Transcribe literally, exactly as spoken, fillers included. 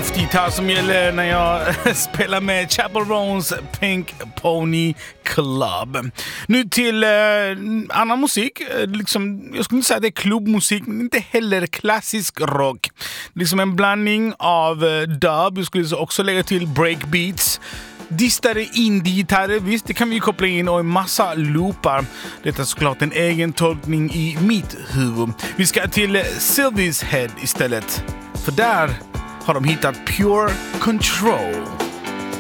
luft gitarr som gäller när jag spelar med Chappell Roans Pink Pony Club. Nu till eh, annan musik. Liksom, jag skulle inte säga att det är klubbmusik, men inte heller klassisk rock. Liksom en blandning av eh, dub. Jag skulle också lägga till breakbeats. Distare indie-gitarrer, visst, det kan vi koppla in, och en massa loopar. Detta är såklart en egen tolkning i mitt huvud. Vi ska till Sylvie's Head istället. För där har de hittat Pure Control.